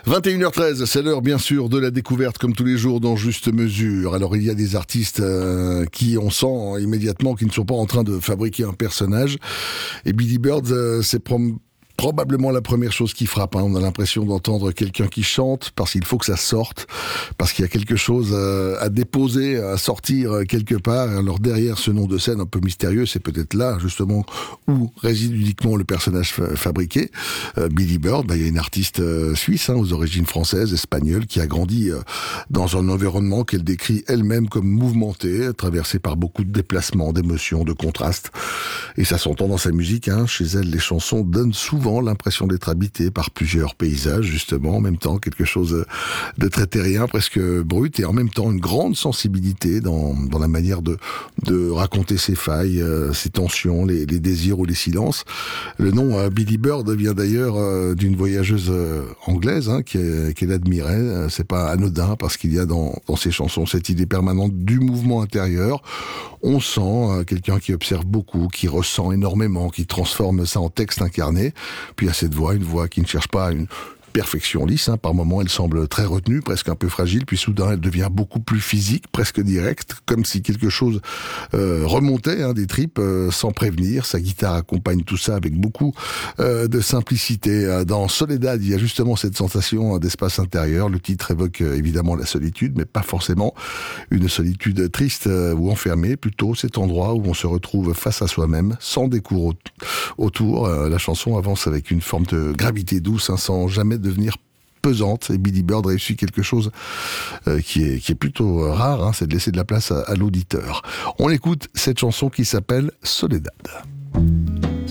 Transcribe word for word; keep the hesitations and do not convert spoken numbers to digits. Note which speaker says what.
Speaker 1: vingt et une heures treize, c'est l'heure bien sûr de la découverte comme tous les jours dans Juste Mesure. Alors il y a des artistes euh, qui on sent immédiatement qu'ils ne sont pas en train de fabriquer un personnage. Et Billy Bird, euh, c'est prom- probablement la première chose qui frappe. Hein. On a l'impression d'entendre quelqu'un qui chante parce qu'il faut que ça sorte, parce qu'il y a quelque chose euh, à déposer, à sortir euh, quelque part. Alors derrière ce nom de scène un peu mystérieux, c'est peut-être là justement où réside uniquement le personnage fa- fabriqué. Euh, Billy Bird, bah, il y a une artiste euh, suisse hein, aux origines françaises, espagnoles, qui a grandi euh, dans un environnement qu'elle décrit elle-même comme mouvementé, traversé par beaucoup de déplacements, d'émotions, de contrastes. Et ça s'entend dans sa musique. Hein. Chez elle, les chansons donnent souvent l'impression d'être habité par plusieurs paysages, justement, en même temps, quelque chose de très terrien, presque brut, et en même temps une grande sensibilité dans, dans la manière de, de raconter ses failles, euh, ses tensions, les, les désirs ou les silences. Le nom euh, Billy Bird vient d'ailleurs euh, d'une voyageuse euh, anglaise hein, qu'elle, qu'elle admirait. Euh, c'est pas anodin parce qu'il y a dans, dans ses chansons cette idée permanente du mouvement intérieur. On sent euh, quelqu'un qui observe beaucoup, qui ressent énormément, qui transforme ça en texte incarné. Puis il y a cette voix, une voix qui ne cherche pas une perfection lisse. Hein. Par moments, elle semble très retenue, presque un peu fragile. Puis soudain, elle devient beaucoup plus physique, presque directe, comme si quelque chose euh, remontait hein, des tripes euh, sans prévenir. Sa guitare accompagne tout ça avec beaucoup euh, de simplicité. Dans Soledad, il y a justement cette sensation d'espace intérieur. Le titre évoque euh, évidemment la solitude, mais pas forcément une solitude triste euh, ou enfermée. Plutôt cet endroit où on se retrouve face à soi-même, sans décours au- autour. Euh, la chanson avance avec une forme de gravité douce, hein, sans jamais devenir pesante. Et Billy Bird réussit quelque chose euh, qui est qui est plutôt euh, rare, hein, c'est de laisser de la place à, à l'auditeur. On écoute cette chanson qui s'appelle Soledad.